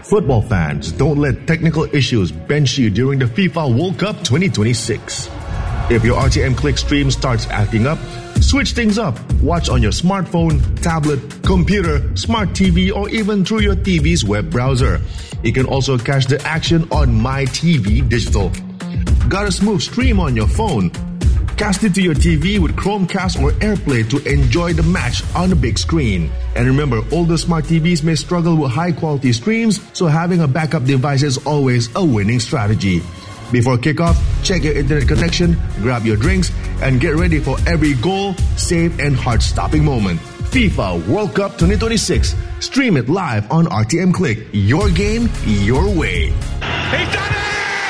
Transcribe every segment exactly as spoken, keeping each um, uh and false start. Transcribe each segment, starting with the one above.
Football fans, don't let technical issues bench you during the FIFA World Cup twenty twenty-six. If your R T M Click stream starts acting up, switch things up. Watch on your smartphone, tablet, computer, smart T V, or even through your T V's web browser. You can also catch the action on MyTV Digital. Got a smooth stream on your phone? Cast it to your T V with Chromecast or AirPlay to enjoy the match on the big screen. And remember, older smart T Vs may struggle with high-quality streams, so having a backup device is always a winning strategy. Before kickoff, check your internet connection, grab your drinks, and get ready for every goal, save, and heart-stopping moment. FIFA World Cup twenty twenty-six. Stream it live on R T M Click. Your game, your way. He's done it!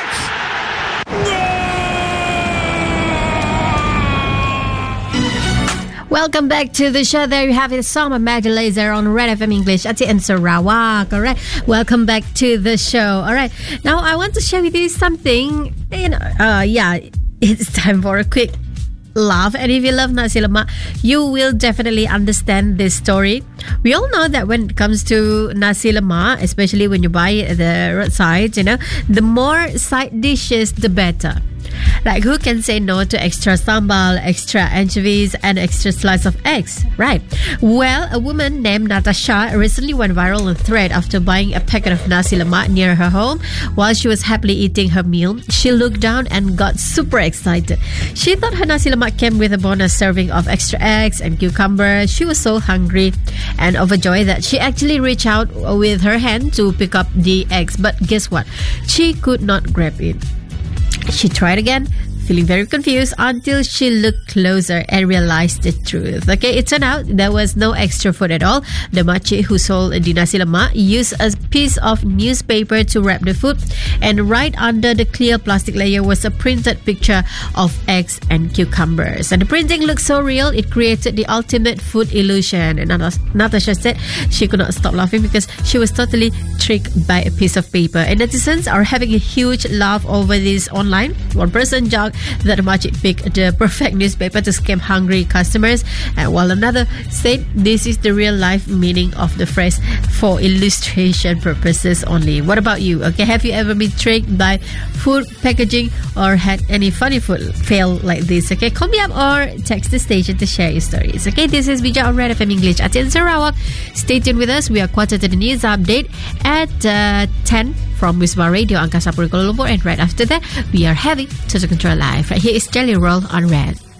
Welcome back to the show. There you have it, Summer Maggie Laser on Red F M English at in Sarawak. All right, welcome back to the show. All right, now I want to share with you something. You know, uh, yeah, it's time for a quick laugh. And if you love nasi lemak, you will definitely understand this story. We all know that when it comes to nasi lemak, especially when you buy it at the roadside, you know, the more side dishes, the better. Like, who can say no to extra sambal, extra anchovies, and extra slice of eggs, right? Well, a woman named Natasha recently went viral on Thread after buying a packet of nasi lemak near her home. While she was happily eating her meal, she looked down and got super excited. She thought her nasi lemak came with a bonus serving of extra eggs and cucumber. She was so hungry and overjoyed that she actually reached out with her hand to pick up the eggs. But guess what? She could not grab it. She tried again, feeling very confused until she looked closer and realized the truth. Okay, it turned out there was no extra food at all. The makcik who sold the nasi lemak used a piece of newspaper to wrap the food, and right under the clear plastic layer was a printed picture of eggs and cucumbers. And the printing looked so real, it created the ultimate food illusion. And Natasha said she could not stop laughing because she was totally tricked by a piece of paper. And netizens are having a huge laugh over this online. One person joked that makcik picked the perfect newspaper to scam hungry customers, and while another said this is the real life meaning of the phrase for illustration purposes only. What about you? Okay, have you ever been tricked by food packaging or had any funny food fail like this? Okay, call me up or text the station to share your stories. Okay, this is Bija on Red F M English at in Sarawak. Stay tuned with us. We are quarter to the news update at uh, ten from Wisma Radio Angkasa Puri Kuala Lumpur, and right after that we are having Total Control Live. Right here is Jelly Roll on Red.